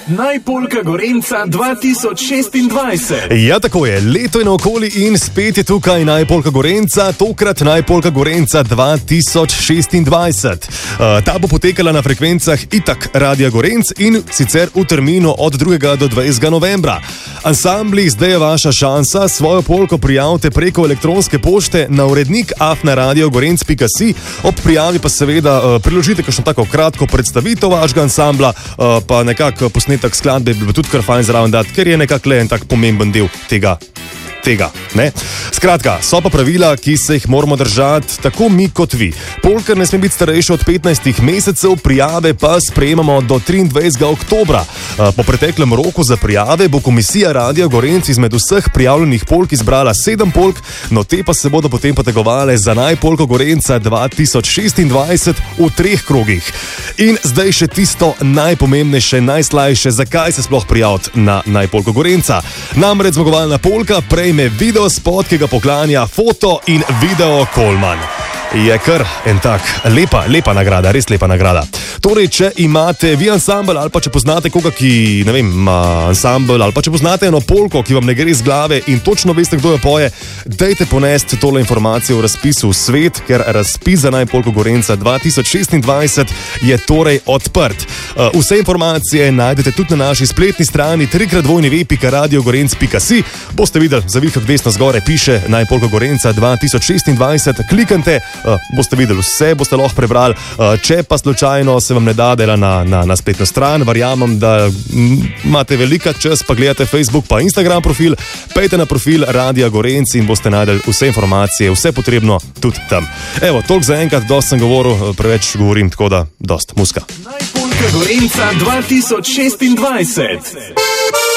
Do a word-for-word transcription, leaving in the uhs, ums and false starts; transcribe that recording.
Najpolka Gorenca dva tisoč šestindvajset. Ja, tako je. Leto je naokoli in spet je tukaj Najpolka Gorenca, tokrat Najpolka Gorenca dva tisoč šestindvajset. Uh, ta bo potekala na frekvencah Itak Radia Gorenc in sicer v terminu od drugega do dvajsetega novembra. Ansambli, zdaj je vaša šansa, svojo polko prijavite preko elektronske pošte na urednik afna radio gorenc pika si. Ob prijavi pa seveda uh, priložite kakšno tako kratko predstavitev vašega ansambla, uh, pa nekako posnetek skladbe bi bil tudi kar fajn zraven dati, ker je nekako le en tak pomemben del tega. Tega, ne? Skratka, so pa pravila, ki se jih moramo držati tako mi kot vi. Polka ne sme biti starejša od petnajstih mesecev, prijave pa sprejemamo do triindvajsetega oktobra. Po preteklem roku za prijave bo komisija Radia Gorenc izmed vseh prijavljenih polk izbrala sedem polk, no te pa se bodo potem potegovale za Najpolko Gorenca dva tisoč šestindvajset v treh krogih. In zdaj še tisto najpomembnejše, najslajše, zakaj se sploh prijaviti na Najpolko Gorenca. Namreč zmagovalna polka prej me video spot, ki ga poklanja foto in video Kolman. Je kar en tak lepa, lepa nagrada, res lepa nagrada. Torej, če imate vi ansambl ali pa če poznate koga, ki, ne vem, ima ansambl ali pa če poznate eno polko, ki vam ne gre z glave in točno veste, kdo jo poje, dajte ponesti tole informacijo v razpisu v svet, ker razpis za Najpolko Gorenca dva tisoč šestindvajset je torej odprt. Vse informacije najdete tudi na naši spletni strani trikrat dvojni ve pika radio gorenc pika si. Boste videli, zavihek desno zgore piše Najpolko Gorenca dva tisoč šestindvajset, kliknite, Uh, boste videli vse, boste lahko prebrali. Uh, če pa slučajno se vam ne da dela na, na, na spletno stran, verjamem, da m, imate velika čas, pa gledate Facebook pa Instagram profil, pejte na profil Radia Gorenc in boste najdeli vse informacije, vse potrebno tudi tam. Evo, toliko za enkrat, dost sem govoril, preveč govorim, tako da dost muska. Najpolka Gorenca dva tisoč šestindvajset.